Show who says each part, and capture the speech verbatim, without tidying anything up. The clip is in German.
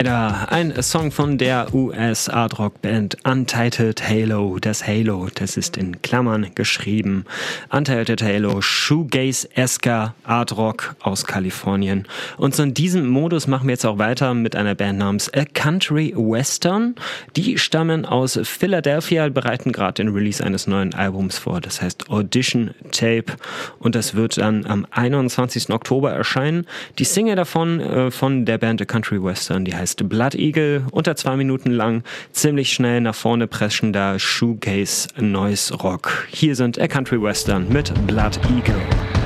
Speaker 1: Ja, ein Song von der U S-Art-Rock-Band Untitled Halo. Das Halo, das ist in Klammern geschrieben. Untitled Halo, Shoegaze-esker Art-Rock aus Kalifornien. Und so in diesem Modus machen wir jetzt auch weiter mit einer Band namens A Country Western. Die stammen aus Philadelphia, bereiten gerade den Release eines neuen Albums vor. Das heißt Audition Tape. Und das wird dann am einundzwanzigsten Oktober erscheinen. Die Single davon, äh, von der Band A Country Western, die heißt Blood Eagle, unter zwei Minuten lang, ziemlich schnell nach vorne preschender Shoegaze Noise Rock. Hier sind A Country Western mit Blood Eagle.